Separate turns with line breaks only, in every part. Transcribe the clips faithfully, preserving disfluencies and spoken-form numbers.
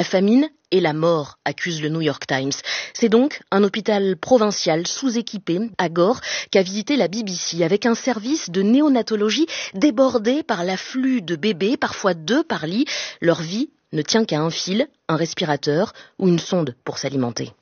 famine et la mort, accuse le New York Times. C'est donc un hôpital provincial sous-équipé à Gore qu'a visité la B B C avec un service de néonatologie débordé par l'afflux de bébés, parfois deux par lit. Leur vie ne tient qu'à un fil, un respirateur ou une sonde pour s'alimenter.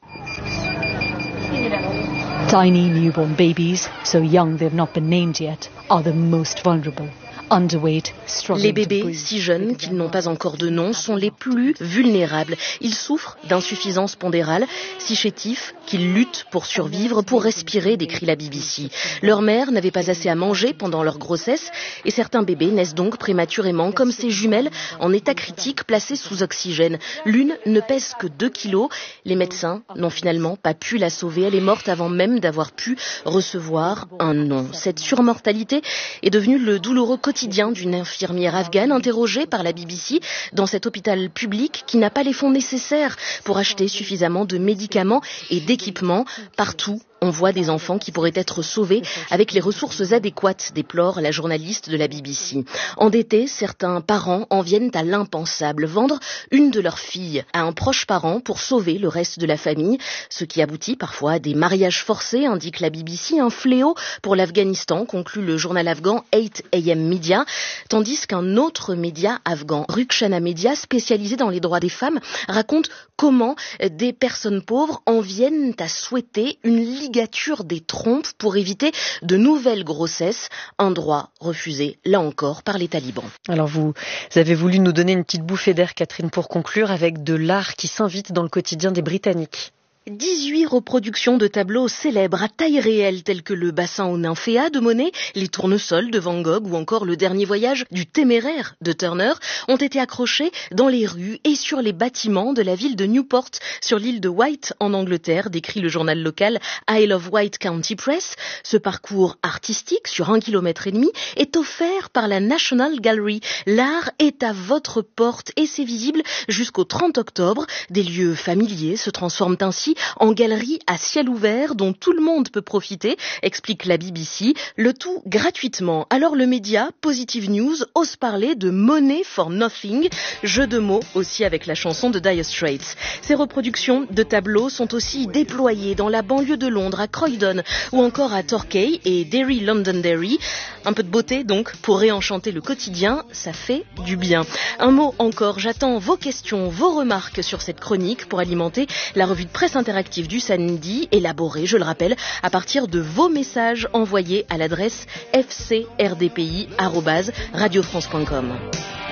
Tiny newborn babies, so young they've not been named yet, are the most vulnerable. Underweight,
les bébés, si jeunes qu'ils n'ont pas encore de nom, sont les plus vulnérables. Ils souffrent d'insuffisance pondérale, si chétifs qu'ils luttent pour survivre, pour respirer, décrit la B B C. Leur mère n'avait pas assez à manger pendant leur grossesse et certains bébés naissent donc prématurément, comme ces jumelles en état critique placées sous oxygène. L'une ne pèse que deux kilos. Les médecins n'ont finalement pas pu la sauver. Elle est morte avant même d'avoir pu recevoir un nom. Cette surmortalité est devenue le douloureux quotidien quotidien d'une infirmière afghane interrogée par la B B C dans cet hôpital public qui n'a pas les fonds nécessaires pour acheter suffisamment de médicaments et d'équipements. Partout, on voit des enfants qui pourraient être sauvés avec les ressources adéquates, déplore la journaliste de la B B C. Endettés, certains parents en viennent à l'impensable, vendre une de leurs filles à un proche parent pour sauver le reste de la famille, ce qui aboutit parfois à des mariages forcés, indique la B B C, un fléau pour l'Afghanistan, conclut le journal afghan eight A M Media, tandis qu'un autre média afghan, Rukshana Media, spécialisé dans les droits des femmes, raconte comment des personnes pauvres en viennent à souhaiter une ligature des trompes pour éviter de nouvelles grossesses, un droit refusé, là encore, par les talibans.
Alors vous avez voulu nous donner une petite bouffée d'air, Catherine, pour conclure, avec de l'art qui s'invite dans le quotidien des Britanniques.
dix-huit reproductions de tableaux célèbres à taille réelle tels que le bassin aux nymphéas de Monet, les tournesols de Van Gogh ou encore le dernier voyage du Téméraire de Turner ont été accrochés dans les rues et sur les bâtiments de la ville de Newport sur l'île de Wight en Angleterre, décrit le journal local Isle of Wight County Press. Ce parcours artistique sur un kilomètre et demi est offert par la National Gallery. L'art est à votre porte et c'est visible jusqu'au trente octobre. Des lieux familiers se transforment ainsi en galerie à ciel ouvert dont tout le monde peut profiter, explique la B B C, le tout gratuitement. Alors le média Positive News ose parler de Money for Nothing, jeu de mots aussi avec la chanson de Dire Straits. Ces reproductions de tableaux sont aussi déployées dans la banlieue de Londres, à Croydon ou encore à Torquay et Derry Londonderry. Un peu de beauté donc pour réenchanter le quotidien, ça fait du bien. Un mot encore, j'attends vos questions, vos remarques sur cette chronique pour alimenter la revue de presse interactive du samedi, élaborée, je le rappelle, à partir de vos messages envoyés à l'adresse f c r d p i arobase radio france point com.